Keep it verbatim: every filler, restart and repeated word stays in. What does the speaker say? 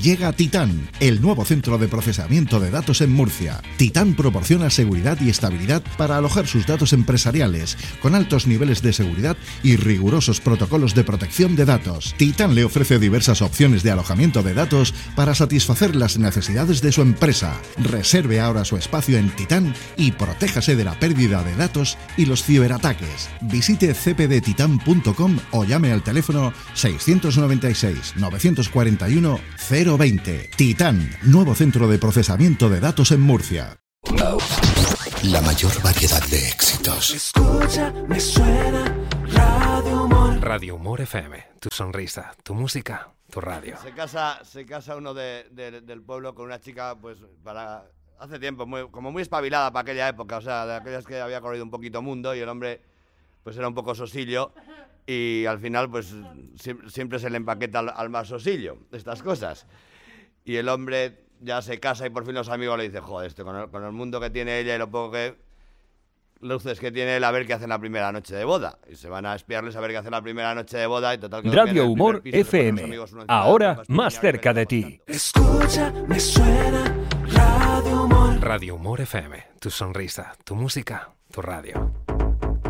Llega Titán, el nuevo centro de procesamiento de datos en Murcia. Titán proporciona seguridad y estabilidad para alojar sus datos empresariales, con altos niveles de seguridad y rigurosos protocolos de protección de datos. Titán le ofrece diversas opciones de alojamiento de datos para satisfacer las necesidades de su empresa. Reserve ahora su espacio en Titán y protéjase de la pérdida de datos y los ciberataques. Visite c p d titan punto com o llame al teléfono seiscientos noventa y seis, novecientos cuarenta y uno, cero veinte. Titán, nuevo centro de procesamiento de datos en Murcia. La mayor variedad de éxitos. Escucha, me suena Radio Humor. Radio Humor F M, tu sonrisa, tu música, tu radio. Se casa, se casa uno de, de, del pueblo con una chica, pues, para hace tiempo, muy, como muy espabilada para aquella época, o sea, de aquellas que había corrido un poquito mundo y el hombre, pues, era un poco sosillo y al final, pues, siempre, siempre se le empaqueta al, al más sosillo estas cosas. Y el hombre ya se casa y por fin los amigos le dicen, joder, esto, con el, con el mundo que tiene ella y lo poco que... luces que tiene él, a ver qué hacen la primera noche de boda. Y se van a espiarles a ver qué hacen la primera noche de boda y total... Que Radio Humor F M, ahora más cerca de ti. Escucha, me suena Radio Humor. Radio Humor F M, tu sonrisa, tu música, tu radio.